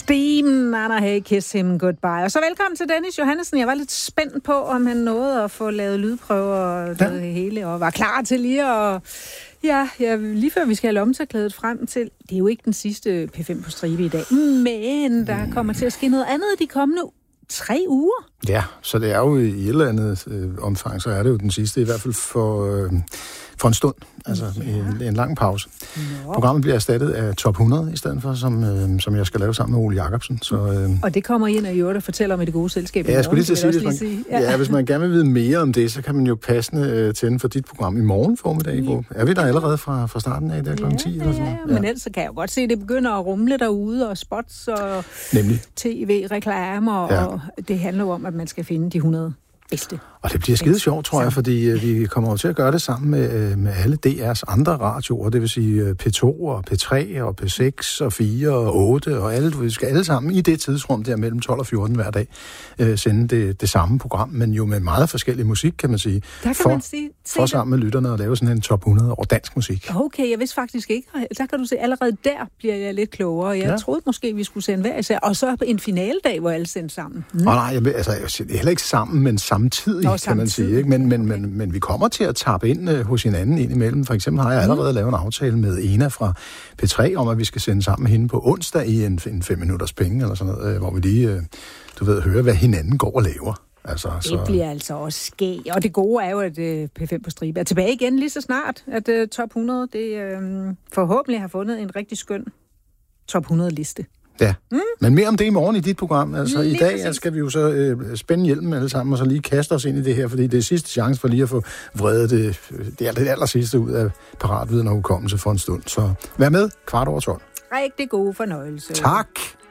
Steam, Anna Hey, Kiss Him Goodbye. Og så velkommen til Dennis Johannessen. Jeg var lidt spændt på, om han nåede at få lavet lydprøver og det hele, og var klar til lige at... Ja, lige før vi skal have lommetørklædet frem til... Det er jo ikke den sidste P5 på stribe i dag, men der kommer til at ske noget andet de kommende 3 uger. Ja, så det er jo i et eller andet omfang, så er det jo den sidste, i hvert fald for en stund. Altså en lang pause. Nå. Programmet bliver erstattet af Top 100 i stedet for, som jeg skal lave sammen med Ole Jacobsen. Så, og det kommer ind og fortæller om i det gode selskab. Ja, jeg skulle lige sige, hvis man gerne vil vide mere om det, så kan man jo passende tænde for dit program i morgen formiddag. Ja. Er vi der allerede fra starten af, der kl. 10 eller sådan noget? Ja, men ellers kan jeg jo godt se, at det begynder at rumle derude, og spots og tv-reklamer, og det handler jo om, at man skal finde de 100 bedste. Og det bliver skide sjovt, tror jeg, fordi vi kommer til at gøre det sammen med alle DR's andre radioer, det vil sige P2 og P3 og P6 og 4 og 8 og alle. Vi skal alle sammen i det tidsrum der mellem 12 og 14 hver dag sende det samme program, men jo med meget forskellig musik, kan man sige. Der kan man sige. For sammen med lytterne at lave sådan en top 100 over dansk musik. Okay, jeg vidste faktisk ikke. Der kan du se, allerede der bliver jeg lidt klogere. Jeg troede måske, vi skulle sende hver især. Og så en finaledag, hvor alle sendte sammen. Nej, heller ikke sammen, men samtidig, kan man sige. Ikke? Men vi kommer til at tappe ind hos hinanden indimellem. For eksempel har jeg allerede lavet en aftale med Ena fra P3 om, at vi skal sende sammen med hende på onsdag i en 5 minutters penge, eller sådan noget, hvor vi lige, hører, hvad hinanden går og laver. Altså, det bliver altså også skæg. Og det gode er jo, at P5 på stribe er tilbage igen lige så snart, at Top 100 forhåbentlig har fundet en rigtig skøn Top 100-liste. Ja, men mere om det i morgen i dit program. Altså i dag skal vi jo så spænde hjelmen alle sammen, og så lige kaste os ind i det her, fordi det er sidste chance for lige at få vredet det aller sidste ud af paratviden og hukommelse for en stund. Så vær med 12:15. Rigtig god fornøjelse. Tak.